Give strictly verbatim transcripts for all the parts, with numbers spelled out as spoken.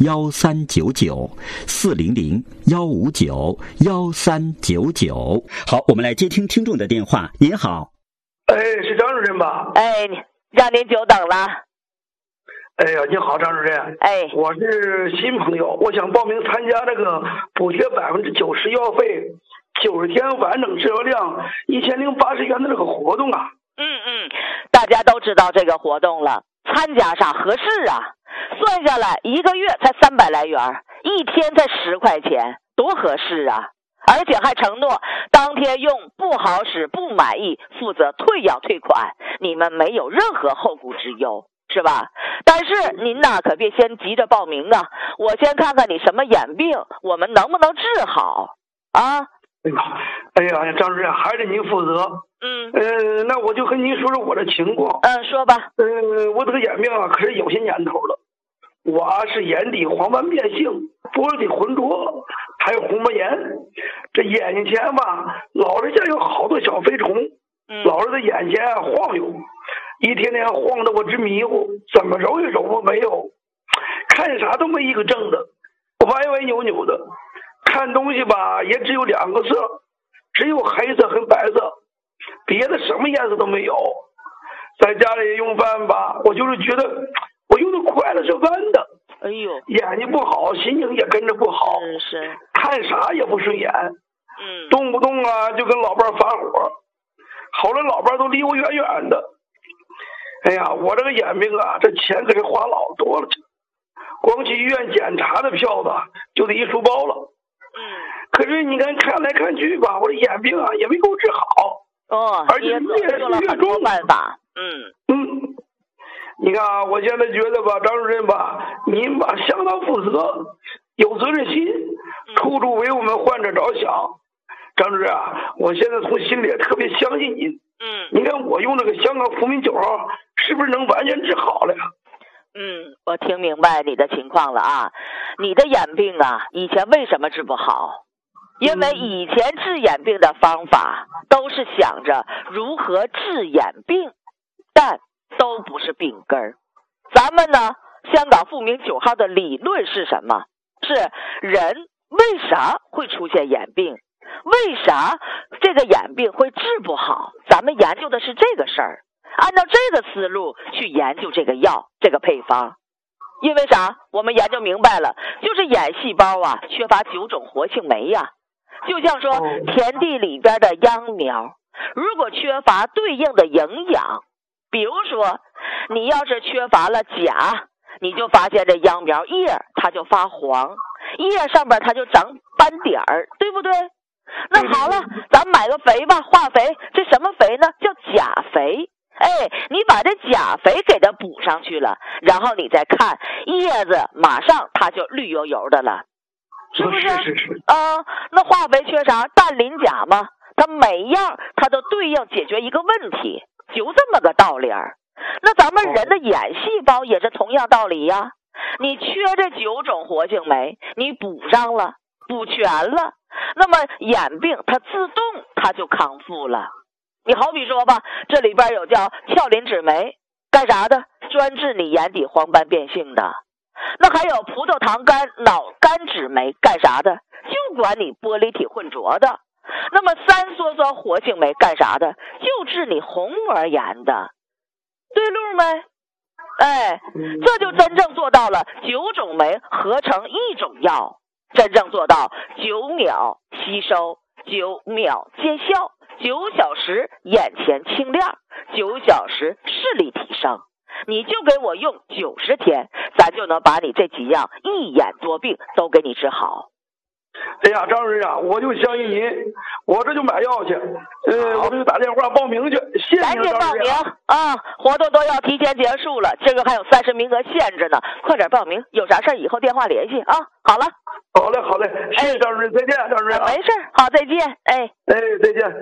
幺三九九，四零零幺五九幺三九九。好，我们来接听听众的电话。您好。 哎，是张主任吧？ 哎，让您久等了。 哎呀，你好，张主任。 哎， 我是新朋友，我想报名参加这个补贴百分之九十药费、九十天完整治疗量一千零八十元的这个活动啊。 嗯嗯，大家都知道这个活动了，参加上合适啊。算下来一个月才三百来元，一天才十块钱，多合适啊！而且还承诺当天用，不好使不满意负责退药退款，你们没有任何后顾之忧，是吧？但是您呐可别先急着报名啊，我先看看你什么眼病，我们能不能治好啊？ 哎呀，哎呀，张主任还是您负责。 嗯， 呃，那我就和您说说我的情况。 嗯，说吧。 呃，我这个眼病啊，可是有些年头了。我啊是眼底黄斑变性、玻璃体浑浊，还有红斑炎。这眼睛前吧，老是像有好多小飞虫， 嗯、 老是在眼前啊晃悠，一天天晃得我直迷糊，怎么揉也揉不没有，看啥都没一个正的，歪歪扭扭的，看东西吧也只有两个色，只有黑色和白色，别的什么颜色都没有。在家里用饭吧，我就是觉得我用的快乐是弯的， 哎呦， 眼睛不好，心情也跟着不好， 是是， 看啥也不顺眼， 嗯， 动不动啊就跟老伴发火，后来老伴都离我远远的。哎呀，我这个眼病啊，这钱可是花老多了，光去医院检查的票子就得一书包了。 嗯， 可是你看看来看去吧，我这眼病啊也没给我治好， 哦， 而且越用了很多办法。嗯嗯，你看啊，我现在觉得吧，张主任吧，您吧相当负责，有责任心，处处为我们患者着想。张主任啊，我现在从心里也特别相信您。 嗯， 你看我用这个香港福民九号，是不是能完全治好了呀？ 嗯，我听明白你的情况了啊。你的眼病啊，以前为什么治不好？因为以前治眼病的方法都是想着如何治眼病，但都不是病根儿。咱们呢，香港复明九号的理论是什么？是人为啥会出现眼病？为啥这个眼病会治不好？咱们研究的是这个事儿，按照这个思路去研究这个药，这个配方。因为啥？我们研究明白了，就是眼细胞啊缺乏九种活性酶呀、啊。就像说田地里边的秧苗，如果缺乏对应的营养，比如说你要是缺乏了钾，你就发现这秧苗叶它就发黄，叶上边它就长斑点儿，对不对？那好了，咱买个肥吧，化肥。这什么肥呢？叫钾肥。哎，你把这钾肥给它补上去了，然后你再看叶子，马上它就绿油油的了，是不是？ 是是是。 啊，那化肥缺啥？氮磷钾嘛，它每一样它都对应解决一个问题，就这么个道理儿。那咱们人的眼细胞也是同样道理呀。你缺这九种活性酶，你补上了，补全了，那么眼病它自动它就康复了。你好比说吧，这里边有叫鞘磷脂酶，干啥的？专治你眼底黄斑变性的。那还有葡萄糖苷脑苷脂酶，干啥的？就管你玻璃体混浊的。那么三羧酸活性酶干啥的？就治你虹膜炎的。对路没？哎，这就真正做到了九种酶合成一种药，真正做到九秒吸收，九秒见效，九小时眼前清亮，九小时视力提升。你就给我用九十天，咱就能把你这几样一眼多病都给你治好。 哎呀，张主任啊，我就相信您，我这就买药去，呃，我这就打电话报名去，谢谢您， 张主任啊！活动都要提前结束了，这个还有三十名额限制呢，快点报名，有啥事以后电话联系啊！好了， 好嘞，好嘞，谢谢张主任，再见，张主任、啊。 没事，好，再见，哎， 哎，再见。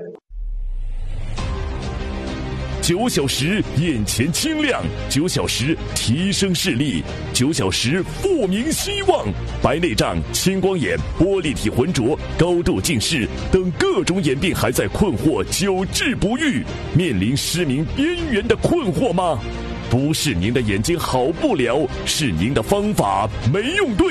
九小时眼前清亮，九小时提升视力，九小时复明希望。白内障、青光眼、玻璃体浑浊、高度近视等各种眼病还在困惑久治不愈，面临失明边缘的困惑吗？不是您的眼睛好不了，是您的方法没用对。